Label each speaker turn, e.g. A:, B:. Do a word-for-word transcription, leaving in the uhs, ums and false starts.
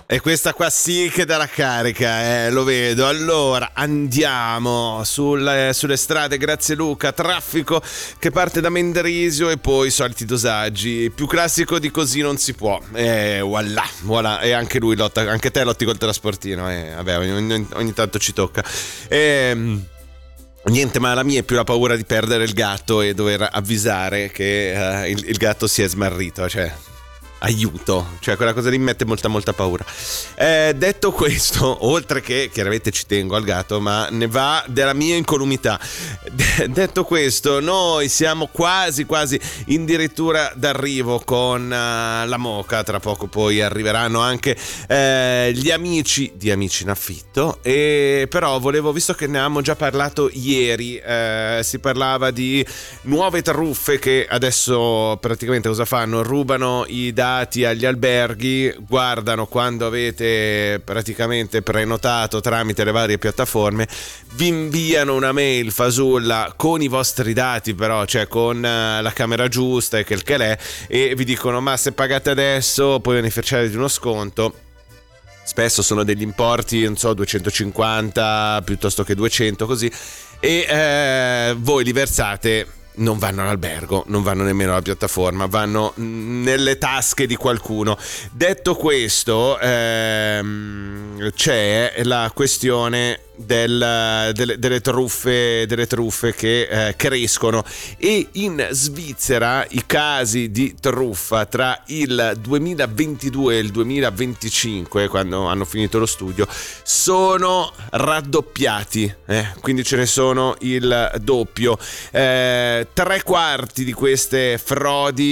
A: E questa qua sì che dà la carica, eh, lo vedo. Allora andiamo sul, sulle strade, grazie Luca. Traffico che parte da Mendrisio e poi soliti dosaggi. Più classico di così non si può. E voilà, voilà. E anche lui lotta, anche te lotti col trasportino. E vabbè, ogni, ogni tanto ci tocca. E niente, ma la mia è più la paura di perdere il gatto e dover avvisare che uh, il, il gatto si è smarrito, cioè aiuto, cioè quella cosa lì mi mette molta molta paura. Eh, detto questo, oltre che chiaramente ci tengo al gatto, ma ne va della mia incolumità. De- detto questo, noi siamo quasi quasi addirittura d'arrivo con uh, la Moca. Tra poco poi arriveranno anche eh, gli amici di Amici in Affitto. E però volevo, visto che ne avevamo già parlato ieri, eh, si parlava di nuove truffe che adesso praticamente cosa fanno? Rubano i dati agli alberghi, guardano quando avete praticamente prenotato tramite le varie piattaforme, vi inviano una mail fasulla con i vostri dati, però cioè con la camera giusta e quel che l'è, e vi dicono ma se pagate adesso poi beneficiare di uno sconto. Spesso sono degli importi, non so, duecentocinquanta piuttosto che duecento, così, e eh, voi li versate. Non vanno all'albergo, non vanno nemmeno alla piattaforma, vanno nelle tasche di qualcuno. Detto questo, ehm, c'è la questione del, delle, delle truffe delle truffe che eh, crescono, e in Svizzera i casi di truffa tra il duemilaventidue e il duemilaventicinque, quando hanno finito lo studio, sono raddoppiati, eh? Quindi ce ne sono il doppio. eh, tre quarti di queste frodi